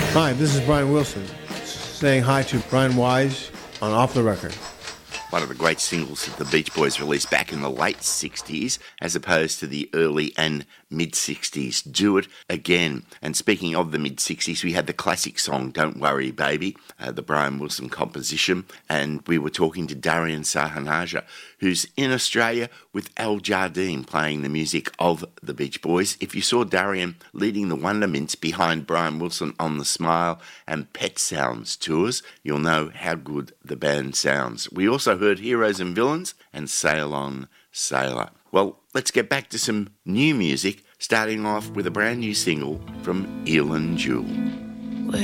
Hi, this is Brian Wilson, saying hi to Brian Wise on Off the Record. One of the great singles that the Beach Boys released back in the late 60s, as opposed to the early and mid-60s. Do It Again. And speaking of the mid-60s, we had the classic song Don't Worry Baby, the Brian Wilson composition, and we were talking to Darian Sahanaja, who's in Australia with Al Jardine playing the music of the Beach Boys. If you saw Darian leading the Wondermints behind Brian Wilson on the Smile and Pet Sounds tours, you'll know how good the band sounds. We also heard Heroes and Villains and Sail On, Sailor. Well, let's get back to some new music, starting off with a brand new single from Eilean Jewell.